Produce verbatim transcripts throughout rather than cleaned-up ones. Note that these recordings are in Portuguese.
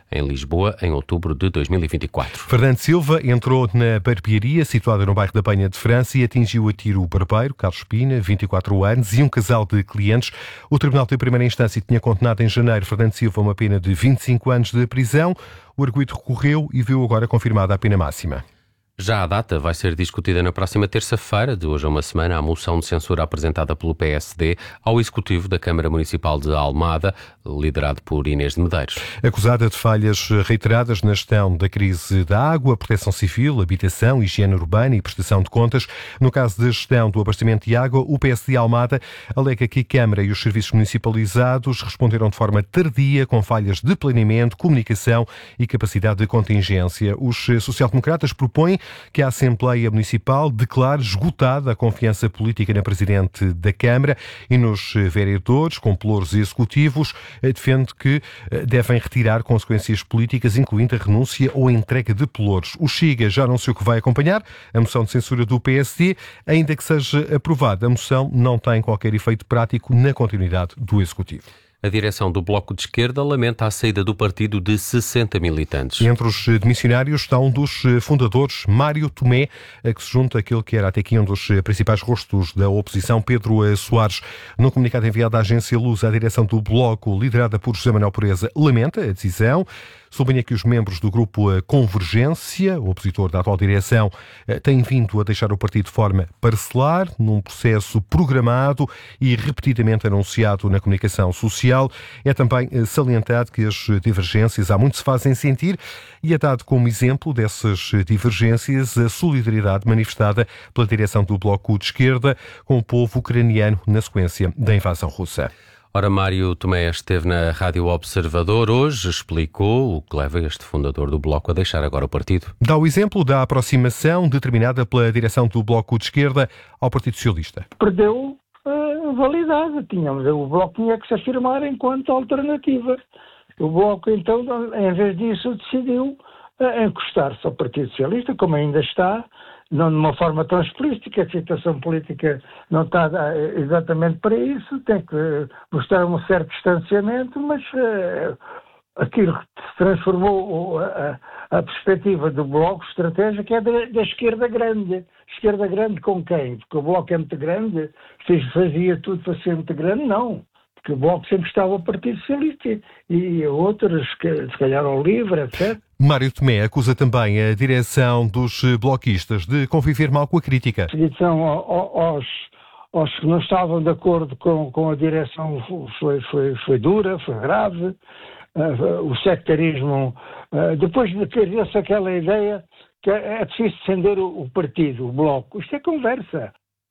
em Lisboa em outubro de dois mil e vinte e quatro. Fernando Silva entrou na barbearia situada no bairro da Penha de França e atingiu a tiro o barbeiro, Carlos Pina, vinte e quatro anos, e um casal de clientes. O Tribunal de Primeira Instância tinha condenado em janeiro Fernando Silva uma pena de vinte e cinco anos de prisão. O arguido recorreu e viu agora confirmada a pena máxima. Já a data vai ser discutida na próxima terça-feira, de hoje a uma semana, a moção de censura apresentada pelo P S D ao Executivo da Câmara Municipal de Almada, liderado por Inês de Medeiros. Acusada de falhas reiteradas na gestão da crise da água, proteção civil, habitação, higiene urbana e prestação de contas, no caso da gestão do abastecimento de água, o P S D Almada alega que a Câmara e os serviços municipalizados responderam de forma tardia, com falhas de planeamento, comunicação e capacidade de contingência. Os social-democratas propõem que a Assembleia Municipal declare esgotada a confiança política na Presidente da Câmara e nos vereadores, com pelouros executivos. Defende que devem retirar consequências políticas, incluindo a renúncia ou a entrega de pelouros. O Chega já anunciou que vai acompanhar a moção de censura do P S D. Ainda que seja aprovada, a moção não tem qualquer efeito prático na continuidade do Executivo. A direção do Bloco de Esquerda lamenta a saída do partido de sessenta militantes. Entre os demissionários está um dos fundadores, Mário Tomé, que se junta àquele que era até aqui um dos principais rostos da oposição, Pedro Soares. No comunicado enviado à agência Luz, a direção do Bloco, liderada por José Manuel Pureza, lamenta a decisão. Sublinha que os membros do grupo Convergência, o opositor da atual direção, têm vindo a deixar o partido de forma parcelar, num processo programado e repetidamente anunciado na comunicação social. É também salientado que as divergências há muito se fazem sentir e é dado como exemplo dessas divergências a solidariedade manifestada pela direção do Bloco de Esquerda com o povo ucraniano na sequência da invasão russa. Ora, Mário Tomé esteve na Rádio Observador hoje, explicou o que leva este fundador do Bloco a deixar agora o partido. Dá o exemplo da aproximação determinada pela direção do Bloco de Esquerda ao Partido Socialista. Perdeu a validade. Tínhamos, o Bloco tinha que se afirmar enquanto alternativa. O Bloco, então, em vez disso, decidiu encostar-se ao Partido Socialista, como ainda está, não de uma forma tão explícita, a situação política não está exatamente para isso, tem que mostrar um certo distanciamento, mas uh, aquilo se transformou a, a, a perspectiva do Bloco, estratégia, que é da, da esquerda grande. Esquerda grande com quem? Porque o Bloco é muito grande, fazia tudo para ser muito grande? Não. Porque o Bloco sempre estava ao Partido Socialista e outros, se calhar ao Livre, etcétera. Mário Tomé acusa também a direção dos bloquistas de conviver mal com a crítica. A seguição aos, aos que não estavam de acordo com, com a direção foi, foi, foi dura, foi grave. Uh, o sectarismo, uh, depois de ter-se aquela ideia que é preciso defender o, o partido, o Bloco. Isto é conversa.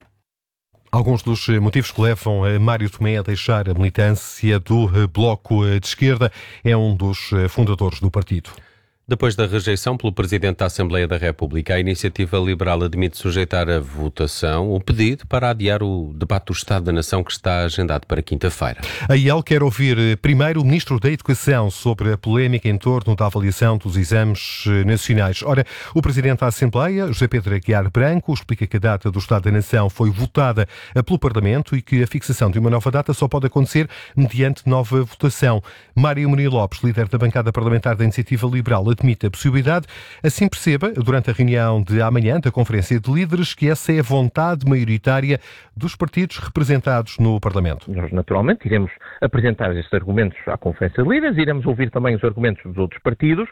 Alguns dos motivos que levam Mário Tomé a deixar a militância do Bloco de Esquerda é um dos fundadores do partido. Depois da rejeição pelo Presidente da Assembleia da República, a Iniciativa Liberal admite sujeitar a votação o pedido para adiar o debate do Estado da Nação que está agendado para quinta-feira. A I E L quer ouvir primeiro o Ministro da Educação sobre a polémica em torno da avaliação dos exames nacionais. Ora, o Presidente da Assembleia, José Pedro Aguiar Branco, explica que a data do Estado da Nação foi votada pelo Parlamento e que a fixação de uma nova data só pode acontecer mediante nova votação. Mário Murilo Lopes, líder da bancada parlamentar da Iniciativa Liberal, admite a possibilidade, assim perceba, durante a reunião de amanhã da Conferência de Líderes, que essa é a vontade maioritária dos partidos representados no Parlamento. Nós, naturalmente, iremos apresentar estes argumentos à Conferência de Líderes, iremos ouvir também os argumentos dos outros partidos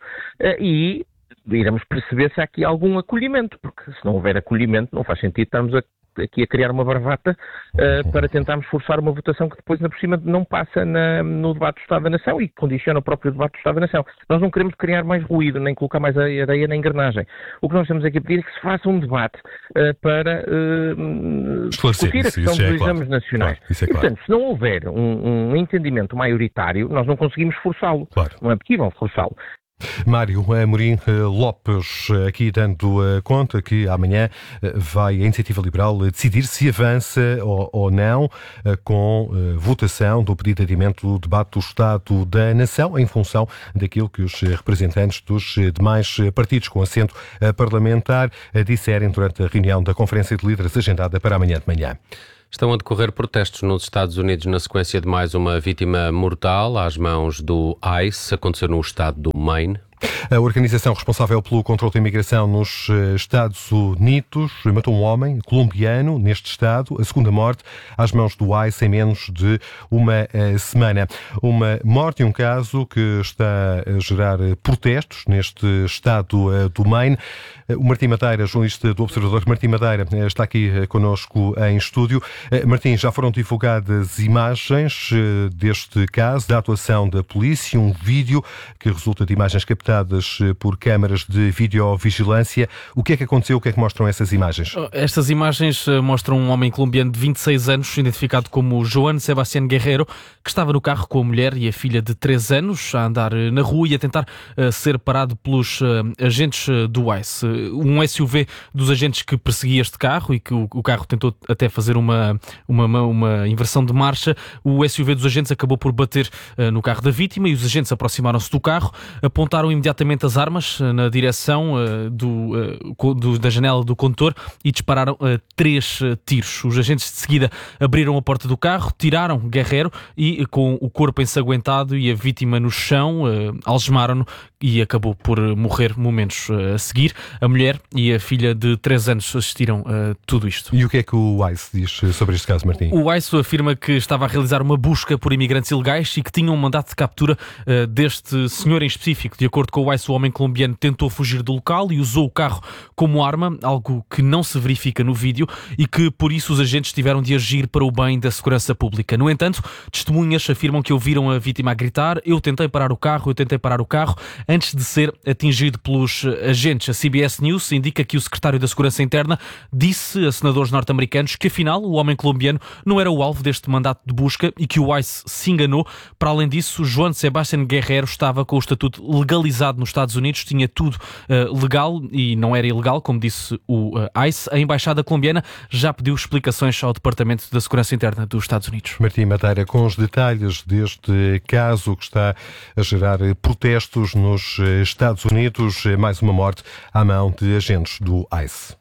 e iremos perceber se há aqui algum acolhimento, porque se não houver acolhimento não faz sentido estarmos a aqui a criar uma bravata uh, para tentarmos forçar uma votação que depois, na por cima, não passa na, no debate do Estado da Nação e condiciona o próprio debate do Estado da Nação. Nós não queremos criar mais ruído, nem colocar mais areia na engrenagem. O que nós estamos aqui a pedir é que se faça um debate uh, para uh, discutir a questão dos é exames claro. nacionais. Claro, é claro. E, portanto, se não houver um, um entendimento maioritário, nós não conseguimos forçá-lo. Claro. Não é possível forçá-lo. Mário Amorim Lopes, aqui dando conta que amanhã vai a Iniciativa Liberal decidir se avança ou, ou não com votação do pedido de adiamento do debate do Estado da Nação, em função daquilo que os representantes dos demais partidos com assento parlamentar disserem durante a reunião da Conferência de Líderes agendada para amanhã de manhã. Estão a decorrer protestos nos Estados Unidos na sequência de mais uma vítima mortal às mãos do ICE. Aconteceu no estado do Maine. A organização responsável pelo controle da imigração nos Estados Unidos matou um homem colombiano neste estado, a segunda morte às mãos do ICE em menos de uma semana. Uma morte e um caso que está a gerar protestos neste estado do Maine. O Martim Madeira, jornalista do Observador. Martim Madeira está aqui connosco em estúdio. Martim, já foram divulgadas imagens deste caso, da atuação da polícia, um vídeo que resulta de imagens captadas por câmaras de videovigilância. O que é que aconteceu? O que é que mostram essas imagens? Estas imagens mostram um homem colombiano de vinte e seis anos, identificado como Joan Sebastián Guerrero, que estava no carro com a mulher e a filha de três anos, a andar na rua e a tentar uh, ser parado pelos uh, agentes do ICE. Um S U V dos agentes que perseguia este carro e que o, o carro tentou até fazer uma, uma, uma inversão de marcha. O S U V dos agentes acabou por bater uh, no carro da vítima e os agentes aproximaram-se do carro, apontaram imediatamente as armas na direção uh, do, uh, do, da janela do condutor e dispararam uh, três uh, tiros. Os agentes de seguida abriram a porta do carro, tiraram Guerrero e, com o corpo ensanguentado e a vítima no chão, uh, algemaram-no e acabou por morrer momentos uh, a seguir. A mulher e a filha de três anos assistiram a tudo isto. E o que é que o ICE diz sobre este caso, Martim? O ICE afirma que estava a realizar uma busca por imigrantes ilegais e que tinha um mandato de captura uh, deste senhor em específico. De acordo com o ICE, o homem colombiano tentou fugir do local e usou o carro como arma, algo que não se verifica no vídeo e que, por isso, os agentes tiveram de agir para o bem da segurança pública. No entanto, testemunhas afirmam que ouviram a vítima a gritar: "Eu tentei parar o carro, eu tentei parar o carro", antes de ser atingido pelos agentes. A C B S News indica que o secretário da Segurança Interna disse a senadores norte-americanos que, afinal, o homem colombiano não era o alvo deste mandato de busca e que o ICE se enganou. Para além disso, Joan Sebastián Guerrero estava com o estatuto legalizado nos Estados Unidos, tinha tudo uh, legal e não era ilegal, como disse o uh, ICE. A Embaixada colombiana já pediu explicações ao Departamento da Segurança Interna dos Estados Unidos. Martim Madeira, com os detalhes deste caso que está a gerar protestos nos Estados Unidos, mais uma morte à mão de agentes do ICE.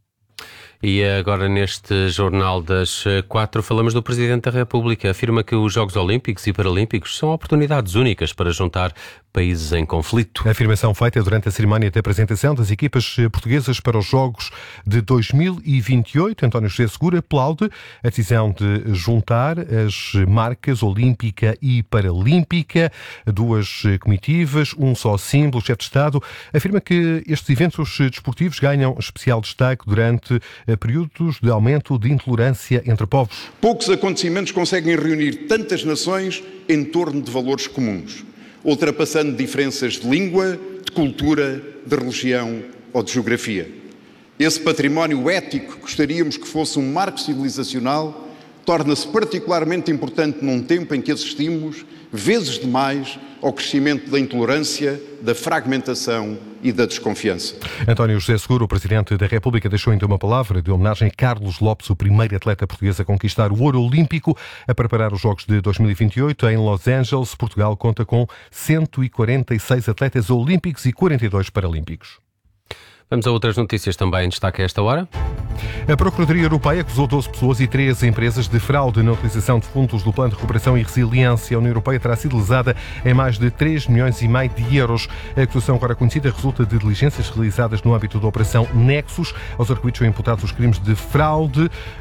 E agora, neste Jornal das Quatro, falamos do Presidente da República. Afirma que os Jogos Olímpicos e Paralímpicos são oportunidades únicas para juntar países em conflito. A afirmação feita durante a cerimónia de apresentação das equipas portuguesas para os Jogos de dois mil e vinte e oito. António José Seguro aplaude a decisão de juntar as marcas olímpica e paralímpica, duas comitivas, um só símbolo. O chefe de Estado afirma que estes eventos desportivos ganham especial destaque durante períodos de aumento de intolerância entre povos. Poucos acontecimentos conseguem reunir tantas nações em torno de valores comuns, ultrapassando diferenças de língua, de cultura, de religião ou de geografia. Esse património ético, gostaríamos que fosse um marco civilizacional, torna-se particularmente importante num tempo em que assistimos, vezes demais, ao crescimento da intolerância, da fragmentação e da desconfiança. António José Seguro, o Presidente da República, deixou então uma palavra de homenagem a Carlos Lopes, o primeiro atleta português a conquistar o ouro olímpico. A preparar os Jogos de dois mil e vinte e oito em Los Angeles, Portugal conta com cento e quarenta e seis atletas olímpicos e quarenta e dois paralímpicos. Vamos a outras notícias também em destaque a esta hora. A Procuradoria Europeia acusou doze pessoas e três empresas de fraude na utilização de fundos do Plano de Recuperação e Resiliência. A União Europeia terá sido lesada em mais de três milhões e meio de euros. A acusação agora conhecida resulta de diligências realizadas no âmbito da Operação Nexus. Aos arguidos são imputados os crimes de fraude,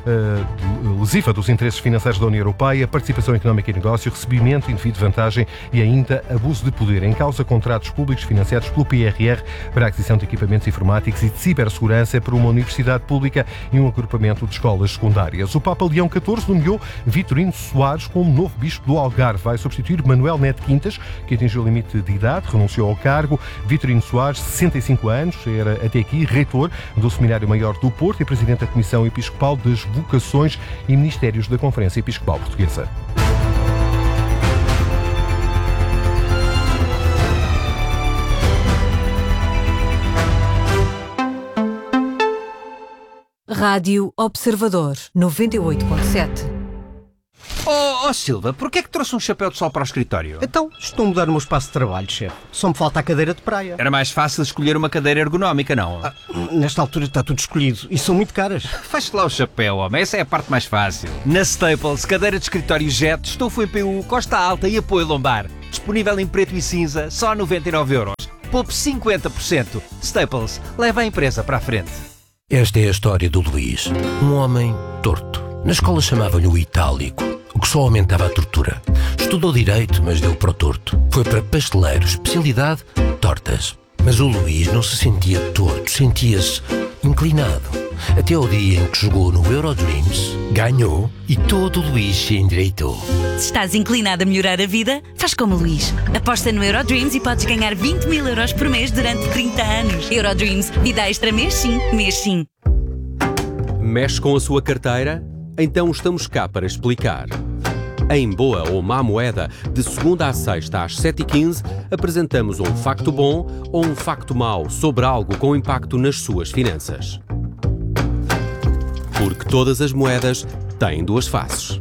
uh, lesiva dos interesses financeiros da União Europeia, participação económica em negócio, recebimento indevido de vantagem e ainda abuso de poder. Em causa, contratos públicos financiados pelo P R R para a aquisição de equipamentos informáticos e de cibersegurança para uma universidade pública e um agrupamento de escolas secundárias. O Papa Leão catorze nomeou Vitorino Soares como novo bispo do Algarve. Vai substituir Manuel Neto Quintas, que atingiu o limite de idade, renunciou ao cargo. Vitorino Soares, sessenta e cinco anos, era até aqui reitor do Seminário Maior do Porto e presidente da Comissão Episcopal das Vocações e Ministérios da Conferência Episcopal Portuguesa. Rádio Observador, noventa e oito ponto sete. Oh, oh Silva, porquê é que trouxe um chapéu de sol para o escritório? Então, estou a mudar o meu espaço de trabalho, chefe. Só me falta a cadeira de praia. Era mais fácil escolher uma cadeira ergonómica, não? Ah, nesta altura está tudo escolhido e são muito caras. Faz-te lá o chapéu, homem. Essa é a parte mais fácil. Na Staples, cadeira de escritório Jet, estofo em P U, costa alta e apoio lombar. Disponível em preto e cinza, só noventa e nove euros. Poupe cinquenta por cento. Staples, leva a empresa para a frente. Esta é a história do Luís, um homem torto. Na escola chamavam-lhe o itálico, o que só aumentava a tortura. Estudou Direito, mas deu para o torto. Foi para pasteleiro, especialidade, tortas. Mas o Luís não se sentia torto, sentia-se inclinado. Até ao dia em que jogou no Eurodreams, ganhou e todo o Luís se endireitou. Se estás inclinado a melhorar a vida, faz como o Luís. Aposta no Eurodreams e podes ganhar vinte mil euros por mês durante trinta anos. Eurodreams, vida extra mês sim, mês sim. Mexe com a sua carteira? Então estamos cá para explicar. Em Boa ou Má Moeda, de segunda à sexta às sete e quinze, apresentamos um facto bom ou um facto mau sobre algo com impacto nas suas finanças. Porque todas as moedas têm duas faces.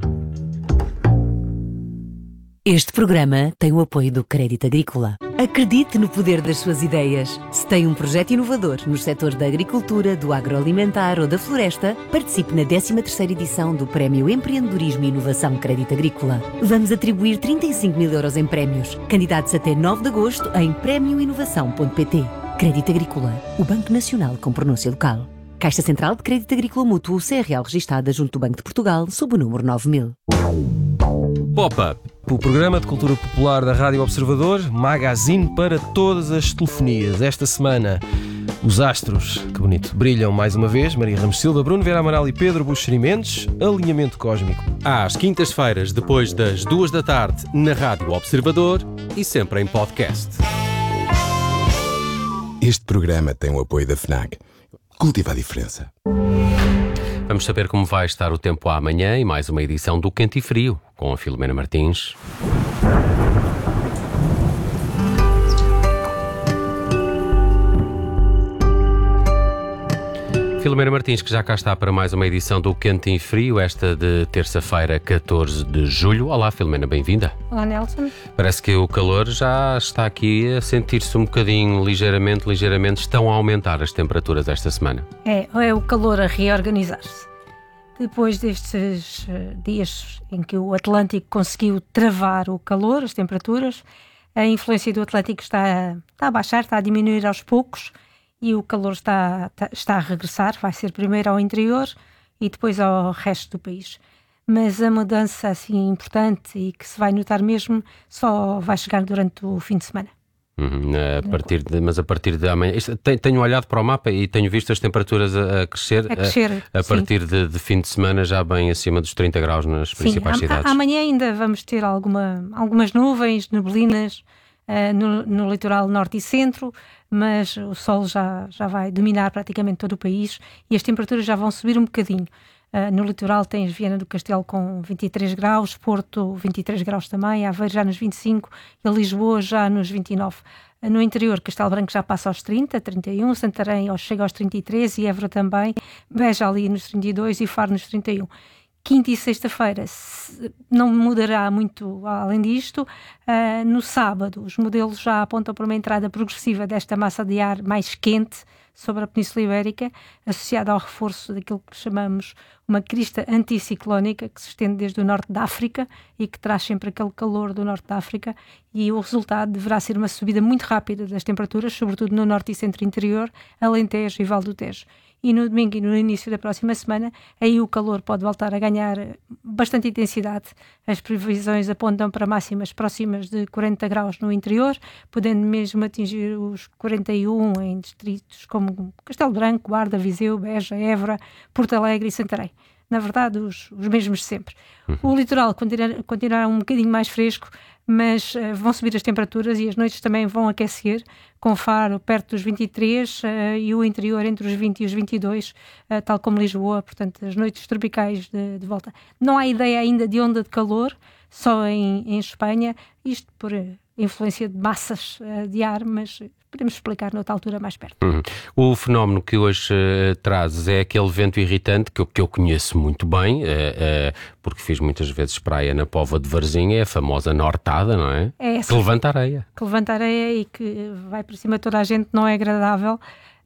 Este programa tem o apoio do Crédito Agrícola. Acredite no poder das suas ideias. Se tem um projeto inovador nos setores da agricultura, do agroalimentar ou da floresta, participe na décima terceira edição do Prémio Empreendedorismo e Inovação Crédito Agrícola. Vamos atribuir trinta e cinco mil euros em prémios. Candidatos até nove de agosto em prémio inovação ponto pt. Crédito Agrícola, o Banco Nacional com pronúncia local. Caixa Central de Crédito Agrícola Mútuo C R L registada junto do Banco de Portugal sob o número nove mil. Pop-up. O programa de cultura popular da Rádio Observador, magazine para todas as telefonias. Esta semana, os astros, que bonito, brilham mais uma vez. Maria Ramos Silva, Bruno Vera Amaral e Pedro Buxeri Mendes. Alinhamento cósmico. Às quintas-feiras, depois das duas da tarde, na Rádio Observador e sempre em podcast. Este programa tem o apoio da FNAC. Cultiva a diferença. Vamos saber como vai estar o tempo amanhã e mais uma edição do Quente e Frio, com a Filomena Martins. Filomena Martins, que já cá está para mais uma edição do Quente e Frio, esta de terça-feira, catorze de julho. Olá, Filomena, bem-vinda. Olá, Nelson. Parece que o calor já está aqui a sentir-se um bocadinho, ligeiramente, ligeiramente. Estão a aumentar as temperaturas esta semana. É, é o calor a reorganizar-se. Depois destes uh, dias em que o Atlântico conseguiu travar o calor, as temperaturas, a influência do Atlântico está, está a baixar, está a diminuir aos poucos, e o calor está, está, está a regressar, vai ser primeiro ao interior e depois ao resto do país. Mas a mudança assim importante e que se vai notar mesmo só vai chegar durante o fim de semana. Uhum, a partir de, mas a partir de amanhã, isto, tenho, tenho olhado para o mapa e tenho visto as temperaturas a, a crescer, a, crescer, a, a partir de, de fim de semana já bem acima dos trinta graus nas sim, principais a, cidades. A, amanhã ainda vamos ter alguma, algumas nuvens, neblinas uh, no, no litoral norte e centro, mas o sol já, já vai dominar praticamente todo o país e as temperaturas já vão subir um bocadinho. Uh, no litoral tens Viana do Castelo com vinte e três graus, Porto vinte e três graus também, Aveiro já nos vinte e cinco e Lisboa já nos vinte e nove. Uh, no interior, Castelo Branco já passa aos trinta, trinta e um, Santarém chega aos trinta e três e Évora também, Beja ali nos trinta e dois e Faro nos trinta e um. Quinta e sexta-feira não mudará muito além disto. Uh, no sábado, os modelos já apontam para uma entrada progressiva desta massa de ar mais quente sobre a Península Ibérica, associada ao reforço daquilo que chamamos uma crista anticiclónica, que se estende desde o norte da África e que traz sempre aquele calor do norte da África, e o resultado deverá ser uma subida muito rápida das temperaturas, sobretudo no norte e centro interior, Alentejo e Val do Tejo. E no domingo e no início da próxima semana, aí o calor pode voltar a ganhar bastante intensidade. As previsões apontam para máximas próximas de quarenta graus no interior, podendo mesmo atingir os quarenta e um em distritos como Castelo Branco, Guarda, Viseu, Beja, Évora, Porto Alegre e Santarém. Na verdade, os, os mesmos sempre. O litoral continuará, continuará um bocadinho mais fresco, mas uh, vão subir as temperaturas e as noites também vão aquecer, com Faro perto dos vinte e três uh, e o interior entre os vinte e os vinte e dois, uh, tal como Lisboa, portanto as noites tropicais de, de volta. Não há ideia ainda de onda de calor, só em, em Espanha, isto por, influência de massas uh, de ar, mas podemos explicar noutra altura mais perto. Uhum. O fenómeno que hoje uh, trazes é aquele vento irritante que eu, que eu conheço muito bem, uh, uh, porque fiz muitas vezes praia na Póvoa de Varzim, é a famosa nortada, não é? É essa. Que levanta areia. Que levanta areia e que vai por cima de toda a gente, não é agradável.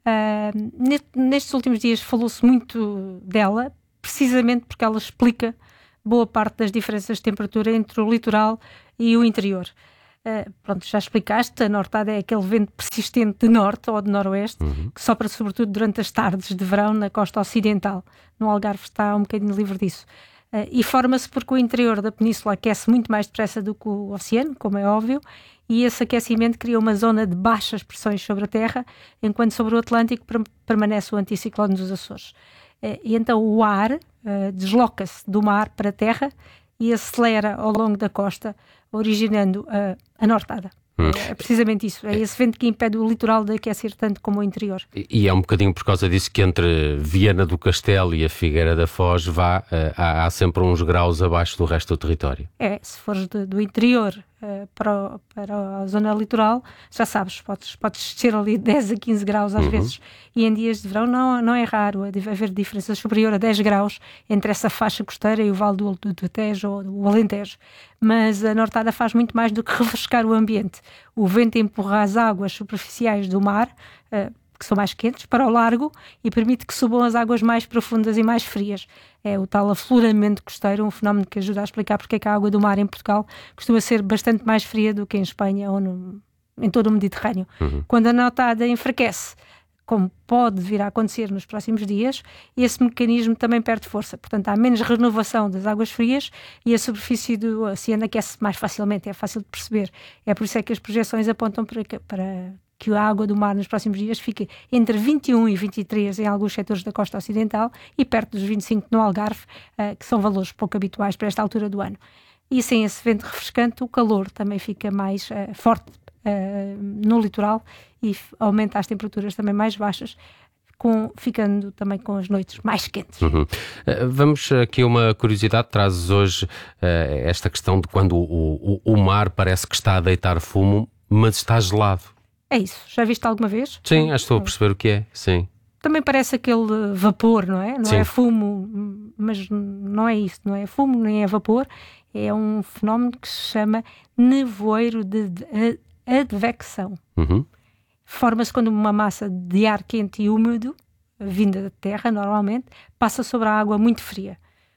Uh, nestes últimos dias falou-se muito dela, precisamente porque ela explica boa parte das diferenças de temperatura entre o litoral e o interior. Uh, pronto, já explicaste, a nortada é aquele vento persistente de norte ou de noroeste, uhum. que sopra sobretudo durante as tardes de verão na costa ocidental. No Algarve está um bocadinho livre disso. Uh, e forma-se porque o interior da península aquece muito mais depressa do que o oceano, como é óbvio, e esse aquecimento cria uma zona de baixas pressões sobre a terra, enquanto sobre o Atlântico permanece o anticiclone dos Açores. Uh, e então o ar uh, desloca-se do mar para a terra e acelera ao longo da costa, originando a, a nortada. Hum. É precisamente isso. É esse vento que impede o litoral de aquecer tanto como o interior. E, e é um bocadinho por causa disso que entre Viana do Castelo e a Figueira da Foz vá, uh, há, há sempre uns graus abaixo do resto do território. É, se fores de, do interior uh, para, o, para a zona litoral, já sabes, podes, podes descer ali dez a quinze graus às uhum. vezes. E em dias de verão não, não é raro haver diferença superior a dez graus entre essa faixa costeira e o Vale do, do, do Tejo ou do Alentejo. Mas a nortada faz muito mais do que refrescar o ambiente. O vento empurra as águas superficiais do mar, uh, que são mais quentes, para o largo e permite que subam as águas mais profundas e mais frias. É o tal afloramento costeiro, um fenómeno que ajuda a explicar porque é que a água do mar em Portugal costuma ser bastante mais fria do que em Espanha ou no, em todo o Mediterrâneo. Uhum. Quando a nortada enfraquece, como pode vir a acontecer nos próximos dias, esse mecanismo também perde força. Portanto, há menos renovação das águas frias e a superfície do oceano aquece mais facilmente, é fácil de perceber. É por isso é que as projeções apontam para que, para que a água do mar nos próximos dias fique entre vinte e um e vinte e três em alguns setores da costa ocidental e perto dos vinte e cinco no Algarve, uh, que são valores pouco habituais para esta altura do ano. E sem esse vento refrescante, o calor também fica mais uh, forte Uh, no litoral e f- aumenta as temperaturas também mais baixas, com, ficando também com as noites mais quentes. Uhum. Uh, vamos aqui a uma curiosidade, trazes hoje uh, esta questão de quando o, o, o mar parece que está a deitar fumo, mas está gelado. É isso, já viste alguma vez? Sim, acho que estou a perceber o que é, sim. Também parece aquele vapor, não é? Não sim. é fumo, mas não é isso, não é fumo nem é vapor, é um fenómeno que se chama nevoeiro de, de advecção. Uhum. Forma-se quando uma massa de ar quente e úmido, vinda da terra normalmente, passa sobre a água muito fria.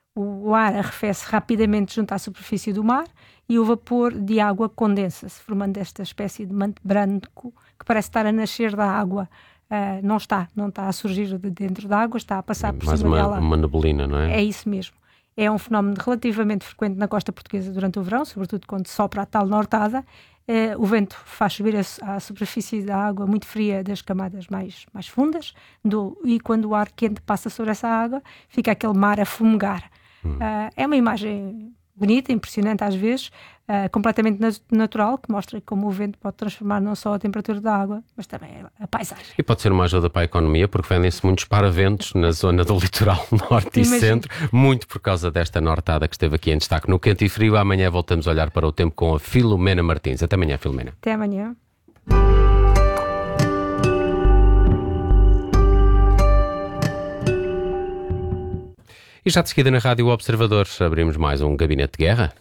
O ar arrefece rapidamente junto à superfície do mar e o vapor de água condensa-se, formando esta espécie de manto branco que parece estar a nascer da água. Uh, não está, não está a surgir de dentro da água, está a passar por mais cima uma, dela. uma neblina, não é? É isso mesmo. É um fenómeno relativamente frequente na costa portuguesa durante o verão, sobretudo quando sopra a tal nortada. Uh, o vento faz subir a, a superfície da água muito fria das camadas mais, mais fundas do, e quando o ar quente passa sobre essa água, fica aquele mar a fumegar. Hum. Uh, é uma imagem bonita, impressionante às vezes, uh, completamente nat- natural, que mostra como o vento pode transformar não só a temperatura da água, mas também a paisagem. E pode ser uma ajuda para a economia, porque vendem-se muitos paraventos na zona do litoral norte e centro, muito por causa desta nortada que esteve aqui em destaque no Quente e Frio. Amanhã voltamos a olhar para o tempo com a Filomena Martins. Até amanhã, Filomena. Até amanhã. E já de seguida na Rádio Observador abrimos mais um gabinete de guerra.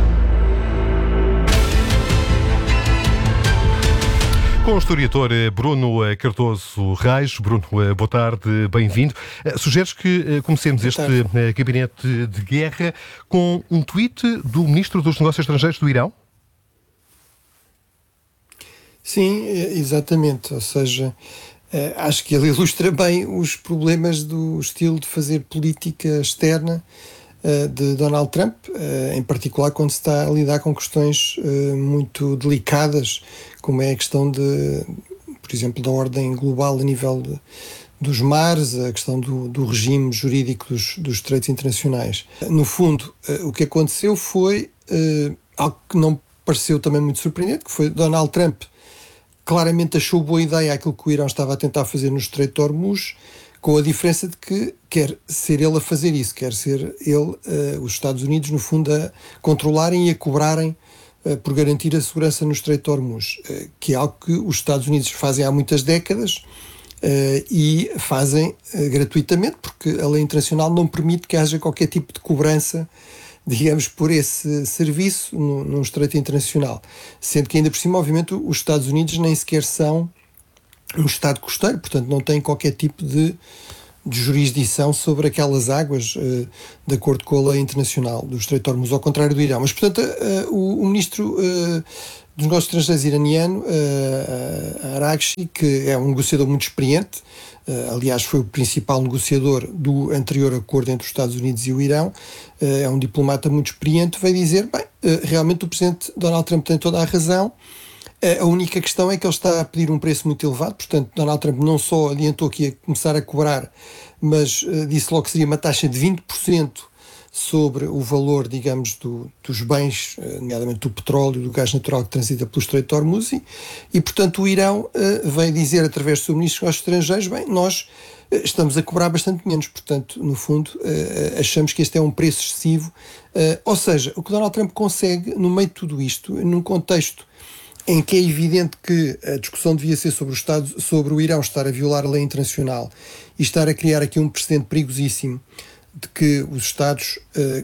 Com o historiador Bruno Cardoso Reis. Bruno, boa tarde, bem-vindo. Sugeres que comecemos este gabinete de guerra com um tweet do Ministro dos Negócios Estrangeiros do Irão? Sim, exatamente. Ou seja, acho que ele ilustra bem os problemas do estilo de fazer política externa de Donald Trump, em particular quando se está a lidar com questões muito delicadas, como é a questão de, por exemplo, da ordem global a nível de, dos mares, a questão do, do regime jurídico dos, dos treitos internacionais. No fundo, o que aconteceu foi algo que não pareceu também muito surpreendente, que foi Donald Trump claramente achou boa ideia aquilo que o Irão estava a tentar fazer no Estreito de Hormuz, com a diferença de que quer ser ele a fazer isso, quer ser ele, uh, os Estados Unidos, no fundo, a controlarem e a cobrarem por garantir a segurança no Estreito de Hormuz, que é algo que os Estados Unidos fazem há muitas décadas e fazem gratuitamente, porque a lei internacional não permite que haja qualquer tipo de cobrança, digamos, por esse serviço no, num Estreito Internacional. Sendo que ainda por cima, obviamente, os Estados Unidos nem sequer são um Estado costeiro, portanto não têm qualquer tipo de, de jurisdição sobre aquelas águas, uh, de acordo com a lei internacional do Estreito de Hormuz, ao contrário do Irão. Mas, portanto, uh, o, o ministro uh, dos negócios estrangeiros iraniano, uh, Araghchi, que é um negociador muito experiente, uh, aliás foi o principal negociador do anterior acordo entre os Estados Unidos e o Irão, uh, é um diplomata muito experiente, veio dizer, bem, uh, realmente o presidente Donald Trump tem toda a razão. A única questão é que ele está a pedir um preço muito elevado, portanto Donald Trump não só adiantou que ia começar a cobrar, mas uh, disse logo que seria uma taxa de vinte por cento sobre o valor, digamos, do, dos bens, uh, nomeadamente do petróleo e do gás natural que transita pelo Estreito de Hormuz, e, e portanto o Irão uh, veio dizer através do seu ministro dos Negócios Estrangeiros, bem, nós uh, estamos a cobrar bastante menos, portanto, no fundo, uh, achamos que este é um preço excessivo, uh, ou seja, o que Donald Trump consegue, no meio de tudo isto, num contexto em que é evidente que a discussão devia ser sobre o, Estado, sobre o Irão estar a violar a lei internacional e estar a criar aqui um precedente perigosíssimo de que os Estados uh,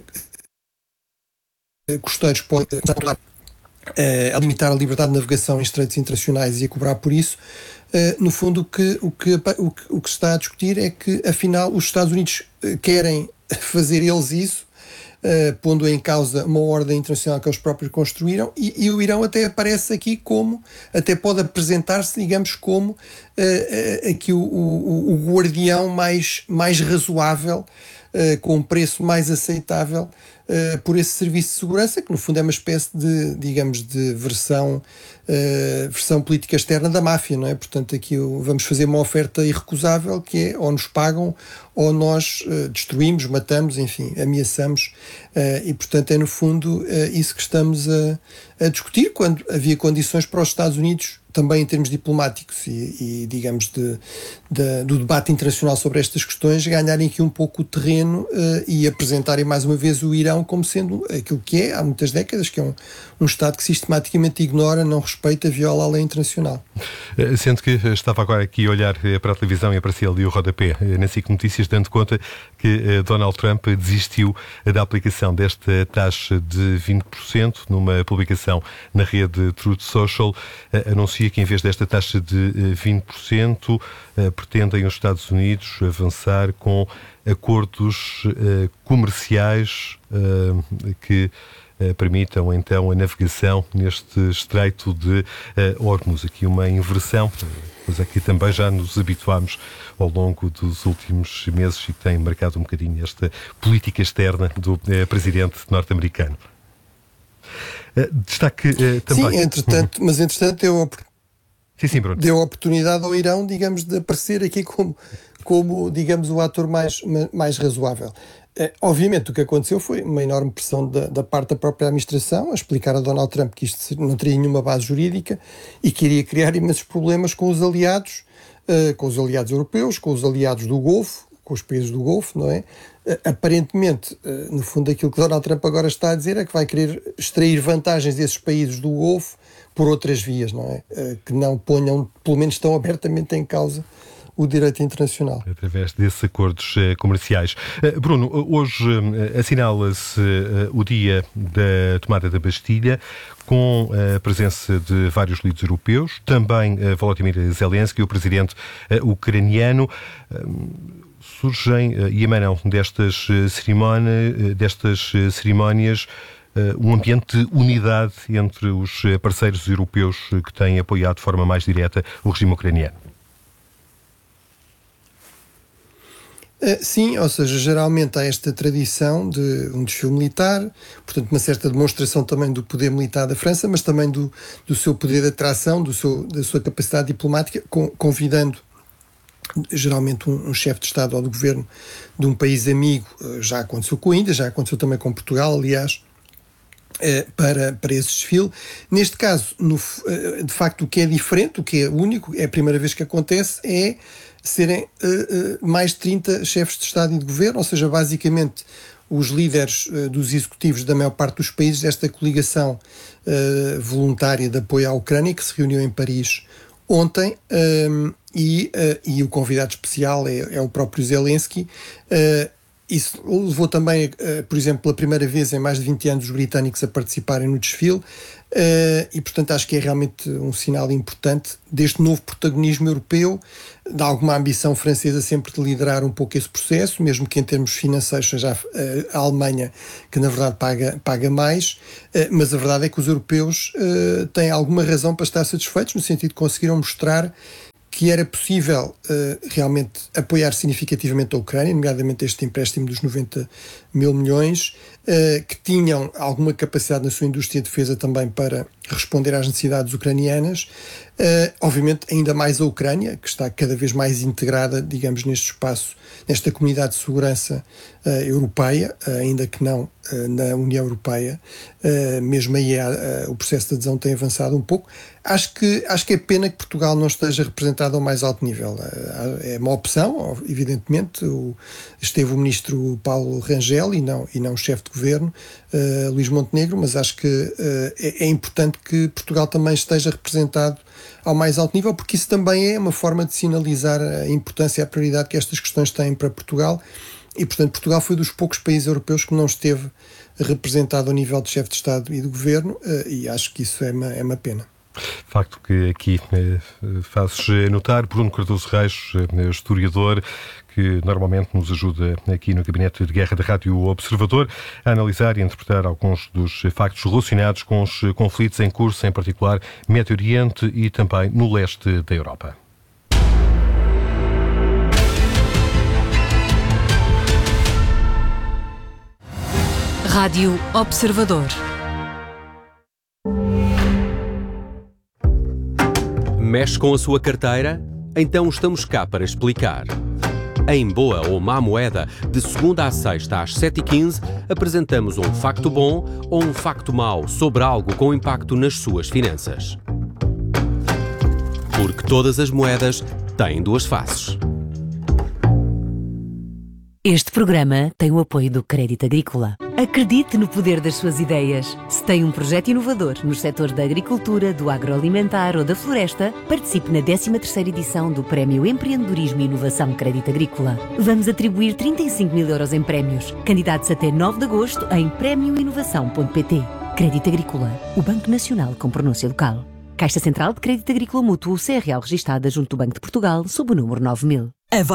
costeiros podem uh, a limitar a liberdade de navegação em estreitos internacionais e a cobrar por isso, uh, no fundo o que, o, que, o, que, o que se está a discutir é que, afinal, os Estados Unidos querem fazer eles isso, Uh, pondo em causa uma ordem internacional que eles próprios construíram, e, e o Irão até aparece aqui como, até pode apresentar-se, digamos, como uh, uh, aqui o, o, o guardião mais, mais razoável, uh, com um preço mais aceitável uh, por esse serviço de segurança, que no fundo é uma espécie de, digamos, de versão, uh, versão política externa da máfia, não é? Portanto, aqui vamos fazer uma oferta irrecusável, que é ou nos pagam ou nós uh, destruímos, matamos, enfim, ameaçamos, uh, e portanto é no fundo uh, isso que estamos a, a discutir, quando havia condições para os Estados Unidos, também em termos diplomáticos e, e digamos, de, de, do debate internacional sobre estas questões, ganharem aqui um pouco o terreno uh, e apresentarem mais uma vez o Irão como sendo aquilo que é, há muitas décadas, que é um, um Estado que sistematicamente ignora, não respeita, viola a lei internacional. Sendo que estava agora aqui a olhar para a televisão e aparecia ali o rodapé na S I C Notícias, dando conta que Donald Trump desistiu da aplicação desta taxa de vinte por cento numa publicação na rede Truth Social, anuncia que em vez desta taxa de vinte por cento pretendem os Estados Unidos avançar com acordos comerciais que permitam então a navegação neste estreito de Hormuz. Aqui uma inversão, mas aqui também já nos habituámos ao longo dos últimos meses e que tem marcado um bocadinho esta política externa do presidente norte-americano. Destaque também... Sim, entretanto, mas entretanto deu, sim, sim, Bruno. deu a oportunidade ao Irão, digamos, de aparecer aqui como, como digamos, o ator mais, mais razoável. É, obviamente o que aconteceu foi uma enorme pressão da, da parte da própria administração a explicar a Donald Trump que isto não teria nenhuma base jurídica e que iria criar imensos problemas com os aliados, uh, com os aliados europeus, com os aliados do Golfo, com os países do Golfo, não é? Uh, aparentemente, uh, no fundo aquilo que Donald Trump agora está a dizer é que vai querer extrair vantagens desses países do Golfo por outras vias, não é? Uh, que não ponham, pelo menos tão abertamente em causa o direito internacional. Através desses acordos uh, comerciais. Uh, Bruno, hoje uh, assinala-se uh, o dia da tomada da Bastilha, com a presença de vários líderes europeus, também uh, Volodymyr Zelensky, o presidente uh, ucraniano. Uh, surgem uh, e emanam destas, uh, cerimónia, uh, destas uh, cerimónias Uh, um ambiente de unidade entre os parceiros europeus que têm apoiado de forma mais direta o regime ucraniano. Uh, sim, ou seja, geralmente há esta tradição de um desfile militar, portanto uma certa demonstração também do poder militar da França, mas também do, do seu poder de atração, do seu, da sua capacidade diplomática, com, convidando geralmente um, um chefe de Estado ou de governo de um país amigo. Uh, já aconteceu com a Índia, já aconteceu também com Portugal, aliás, Para, para esse desfile. Neste caso, no, de facto, o que é diferente, o que é único, é a primeira vez que acontece, é serem uh, uh, mais de trinta chefes de Estado e de Governo, ou seja, basicamente os líderes uh, dos executivos da maior parte dos países desta coligação uh, voluntária de apoio à Ucrânia, que se reuniu em Paris ontem, um, e, uh, e o convidado especial é, é o próprio Zelensky. Uh, Isso levou também, uh, por exemplo, pela primeira vez em mais de vinte anos, os britânicos a participarem no desfile, uh, e, portanto, acho que é realmente um sinal importante deste novo protagonismo europeu, de alguma ambição francesa sempre de liderar um pouco esse processo, mesmo que em termos financeiros seja a, a Alemanha que, na verdade, paga, paga mais, uh, mas a verdade é que os europeus uh, têm alguma razão para estar satisfeitos, no sentido de conseguiram mostrar que era possível uh, realmente apoiar significativamente a Ucrânia, nomeadamente este empréstimo dos noventa mil milhões, uh, que tinham alguma capacidade na sua indústria de defesa também para responder às necessidades ucranianas. Uh, obviamente, ainda mais a Ucrânia, que está cada vez mais integrada, digamos, neste espaço, nesta comunidade de segurança uh, europeia, uh, ainda que não uh, na União Europeia. Uh, mesmo aí uh, o processo de adesão tem avançado um pouco. Acho que, acho que é pena que Portugal não esteja representado ao mais alto nível. Uh, é uma opção, evidentemente. O, esteve o ministro Paulo Rangel e não, e não o chefe de governo, uh, Luís Montenegro, mas acho que uh, é, é importante que Portugal também esteja representado ao mais alto nível, porque isso também é uma forma de sinalizar a importância e a prioridade que estas questões têm para Portugal, e, portanto, Portugal foi dos poucos países europeus que não esteve representado ao nível de chefe de Estado e de Governo, e acho que isso é uma, é uma pena. Facto que aqui eh, fazes notar, Bruno Cardoso Reis, eh, historiador, que normalmente nos ajuda aqui no Gabinete de Guerra da Rádio Observador a analisar e interpretar alguns dos factos relacionados com os conflitos em curso, em particular Médio Oriente e também no leste da Europa. Rádio Observador. Mexe com a sua carteira? Então estamos cá para explicar. Em Boa ou Má Moeda, de segunda à sexta às sete e quinze, apresentamos um facto bom ou um facto mau sobre algo com impacto nas suas finanças. Porque todas as moedas têm duas faces. Este programa tem o apoio do Crédito Agrícola. Acredite no poder das suas ideias. Se tem um projeto inovador nos setores da agricultura, do agroalimentar ou da floresta, participe na décima terceira edição do Prémio Empreendedorismo e Inovação Crédito Agrícola. Vamos atribuir trinta e cinco mil euros em prémios. Candidatos até nove de agosto em prémio inovação ponto pt. Crédito Agrícola, o Banco Nacional com pronúncia local. Caixa Central de Crédito Agrícola Mútuo C R L registada junto do Banco de Portugal, sob o número nove mil.